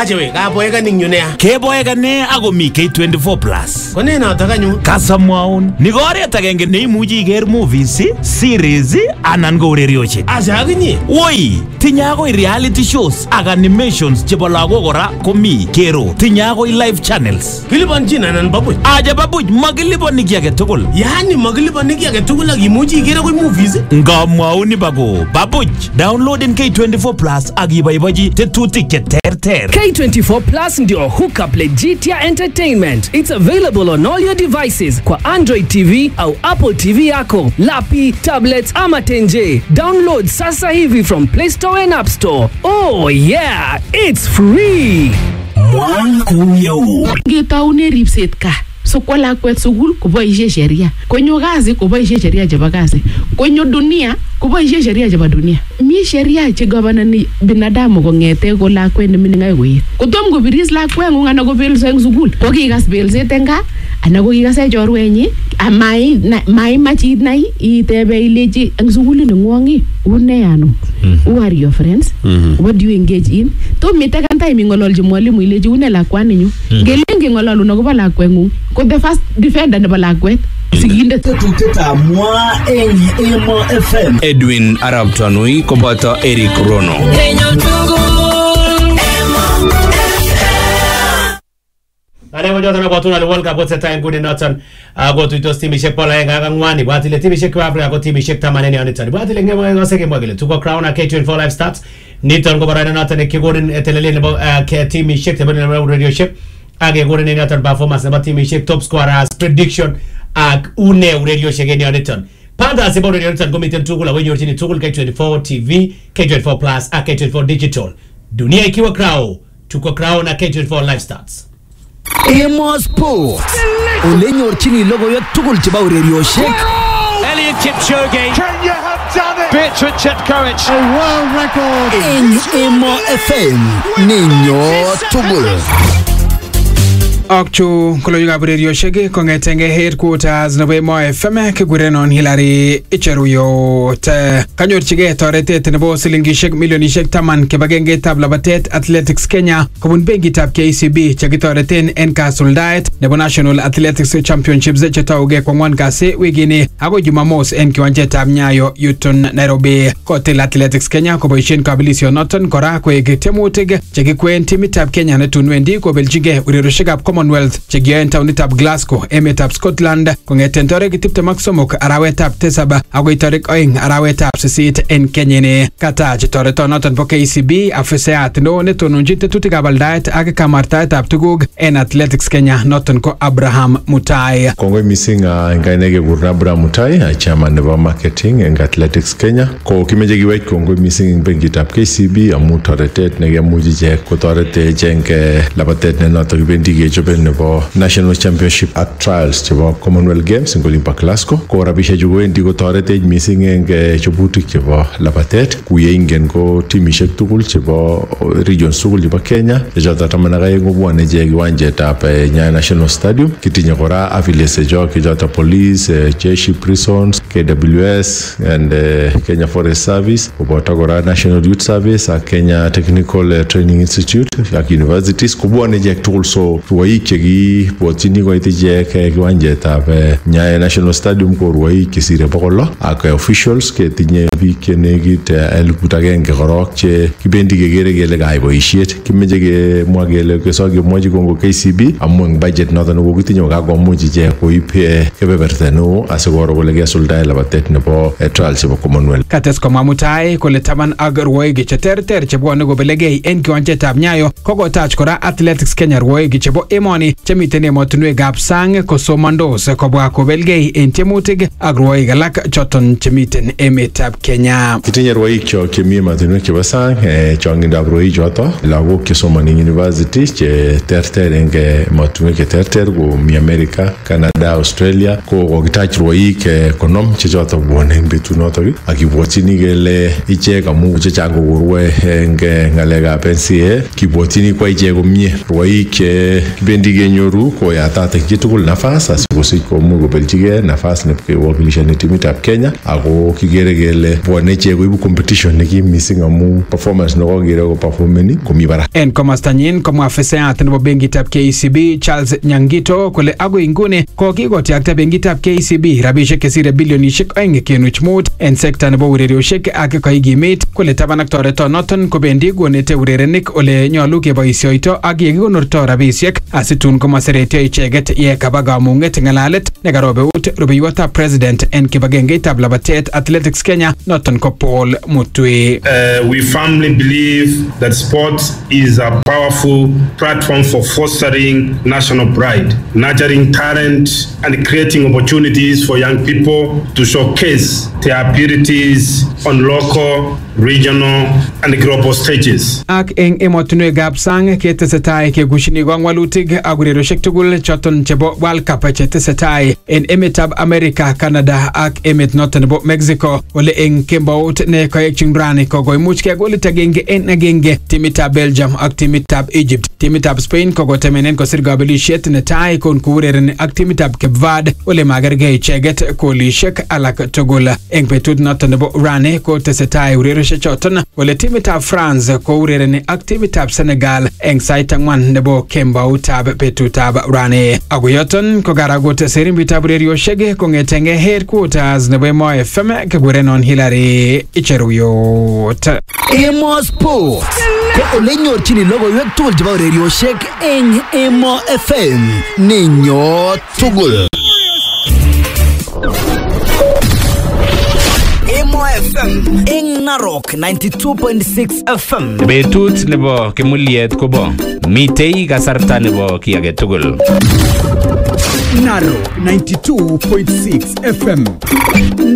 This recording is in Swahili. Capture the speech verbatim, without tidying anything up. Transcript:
Aje we kaboeka ning yunea. Keboeka ne ako mi K twenty-four plus. Kone na takanyu. Kasamwaun. Ni oret agenge neimuchi iker movies, series anan ko urerioshek. Aje akinye. Woi, tinye akoi reality shows ak animations chebo lagok kora komi kero. Tinye akoi live channels. Kilipanjin anan babuch. Aje babuch makilipani kiy age tugul. Yani makilipani kiy age tugul ak imuchi iker akoi movies. Ngamwaun bako babuch. Downloading K twenty-four plus ak iboibochi tetutik che terter. K twenty-four plus ndio hookup legitia entertainment. It's available on all your devices kwa Android T V au Apple T V yako, lapi, tablets ama tenje. Download sasa hivi from Play Store and App Store. Oh yeah, it's free. Ngetaune ripset ka. So kwa lakwet sukul kuboishe sheria. Kwenye kazi kuboishe sheria chebo kazi. Kwenye dunia kuboishe sheria chebo dunia. Mi sheria che governani binadamu kongete ko lakwet ne mining ay koet. Kotom kobiris lakwet ngung ana kobelso eng sukul. Ko kikas belset eng gaa ana ko kikase chorwenyi amai mai machit nai itebe ileji eng sukul ni ngwangi. Une ano? Who are your friends? Mm-hmm. What do you engage in? To mitakan time ngololji mwalimu ileji une lakwani nyu. Mm-hmm. Ngelenge ngololu nakoba lakwet ngung. Ko the first defender nebo lakwet siginde tetuteta mwa eng Emo F M. Edwin Arab Tanui koboto Eric Rono. Ale mo jotana kwa tuna World Cup wote time good noton go to to timishek pola enga ngwani bwati le timishek kwa Afrika ko timishek tamane ne onitani bwati le ngemo ngo seke mwagile tuko crown K twenty-four live stats niton go barana noton kigorin etelele nebo ke timishek tebane radio ship age gorin ne noton performance nebo timishek top scorers prediction ak une radio shek ne onitani panda sebo radio onitani komiten tugul awenyo chini tugul K twenty-four T V K twenty-four plus ak K twenty-four digital dunia ikiwa crown tuko crown na K twenty-four live stats. Emo Sports. Ole nyorchini logoiwek tugul chebo urerioshek. Elliot Kipchoge. Kenya have done it. Bertrand Chepkoech. A world record. En Emo F M. Ninyo tugul. Akchu koloyuga urerioshek kongetenge headquarters nebo Emo F M kigurenon Hilary Icheruyot. Kanyorchige toretet nebo silingishek milionishek taman kibagengetab labatet Athletics Kenya kobun benkitab K C B chekitoreten en kasuldaet nebo National Athletics Championships chetauge kwangwan kasi wikini ako Jumamos en kiwanjetab Nyayo yuton Nairobi. Kotel Athletics Kenya koboishen kabelisyonoton kora koek tiemutik chekikwen timitab Kenya netunwendi kobeljige urerioshekab Commonwealth chekiyoen taonitab Glasgow emetab Scotland kongeten tarik tiptem ak somok arawetab tisab agoi tarik oeng arawetab sisit en kenyini. Kata chetoretonoton bo K C B afisayat neo netononjin tetutikab aldaet ak kamartaetab tuguk en Athletics Kenya noton ko Abraham Mutai. Kongoi missing en kaine kekuren Abraham Mutai chairman nebo marketing en Athletics Kenya. Ko kimeche kiwech kongoi missing en benkitab K C B amu toretet nekemuch ichek kotoretech eng labatet ne notok kibendi kechoben nebo National Championship ak Trials chebo Commonwealth Games en Olimpo Glasgow. Ko rabishechu kowendi kotoretech missing eng chobutik chebo labatet kuye ingen ko timishek tugul chebo regions tugul chebo Kenya chechoto taman ak aeng kobwone ichek kiwanjetab Nyayo National Stadium. Kitinye kora affiliates chok chechoto Police, Jeshi Prisons, K W S and uh, Kenya Forest Service, koboto kora National Youth Service ak Kenya Technical Training Institute ak universities kobwone ichek tugul. So ruwaik chekibwotyini koit ichek kiwanjetab Nyayo National Stadium ko ruwaik chesire bokol ak officials ketinye biik chenekit elput agenge korok che kibendi kekere kele kayai boisiet. Kimeche kemwa kele kesok kemwochi kongo K C B amu eng budget noton nekokitinye kakomuch ichek koib kebeberta neo asikoro kole kesuldae labatet nebo trials chebo Commonwealth. Kates komwa Mutai kole taman ak ruwaik cheterter chebwone kobelegei en kiwanjetab Nyayo kokotach kora Athletics Kenya ruwaik chebo emoni chemiten emotinwekab sang kosomandos kobwa kobelgei en tiemutik ak ruwaik alak choton chemiten emetab Kenya. Kitinye ruwaik chok chemi emotinwek chebo sang chongindab ruwaik choto lagok chesomani university che terter eng emotinwek cheterter komi America, Canada, Australia ko kokitach ruwaik konom chechoto bwone en betunotok ak kibwotyini kele ichek amu chechang kokorwe eng ngalekab N C A A kibwotyini kwa ichek komie ruwaik che kebendi kenyoru koyatate chitugul nafas asikosich komuch kobeljigei nafas nebkewakilishani timitab Kenya ako kigere kele bwone ichek koibu competition nekim missing amu performance nekokere ko performeni komi barak. En komastanyin komwa afisayat nebo benkitab K C B Charles Nyangito kole agoi nguni kokikotyakta benkitab K C B rabishek chesire bilionishek oeng kenuch mut en sekta nebo urerioshek ak koigimit kole taban ak toretonoton kobendi konete urerenik ole nyolu keboisioito ak yekikonorto rabishek asitun komaseretio icheket ye kaba kamung'et ng'alalet nekarobe ut rubeiwotab president en kibagengeitab labatet Athletics Kenya noton ko Paul Mutui. Uh, we firmly believe that sport is a powerful platform for fostering national pride, nurturing talent and creating opportunities for young people to showcase their abilities on local, regional and global stages. Ak eng emotunwekab sang ketesetai kekushini kong'walutik ak urerioshek tugul choton chebo World Cup chetesetai en emetab America, Canada ak emet noton nebo Mexico ole eng kembout ne koekchin rani kokoimuch kegolit agenge en agenge timitab Belgium ak timitab Egypt. Timitab Spain kokotemenen kosir kabelishet netai kon kourereni ak timitab Cape Verde ole magergei icheket kolishek alak tugul. Eng betut noton nebo rani ko tesetai urerioshek choton ole timitab France ko urereni ak timitab Senegal eng sait ang'wan nebo kemboutab betutab rani. Ako yoton ko karagut serimbitab urerioshek kong'etenge headquarters nebo Emo F M kekurenon Hilary Icheruyot. Emo Sport ko ole nyorchini logoiwek tugul chebo urerioshek eng Emo F M ninyo tugul. Emo F M eng Narok ninety-two point six F M. Betut nebo kimuliet kobo mitei kasarta nebo ki age tugul. Narok ninety-two point six F M.